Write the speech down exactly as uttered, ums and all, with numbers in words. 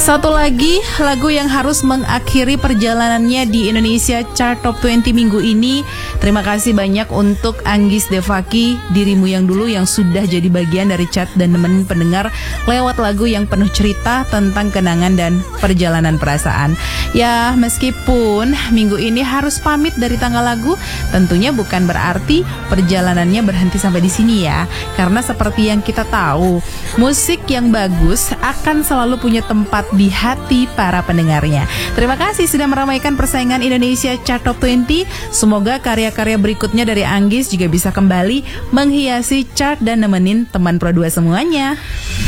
Satu lagi lagu yang harus mengakhiri perjalanannya di Indonesia Chart Top dua puluh minggu ini. Terima kasih banyak untuk Anggis Devaki, Dirimu Yang Dulu, yang sudah jadi bagian dari chat dan nemenin pendengar lewat lagu yang penuh cerita tentang kenangan dan perjalanan perasaan. Ya, meskipun minggu ini harus pamit dari tanggal lagu, tentunya bukan berarti perjalanannya berhenti sampai di sini ya. Karena seperti yang kita tahu, musik yang bagus akan selalu punya tempat di hati para pendengarnya. Terima kasih sudah meramaikan persaingan Indonesia Chart Top dua puluh. Semoga karya-karya berikutnya dari Anggis juga bisa kembali menghiasi chart dan nemenin teman Pro dua semuanya.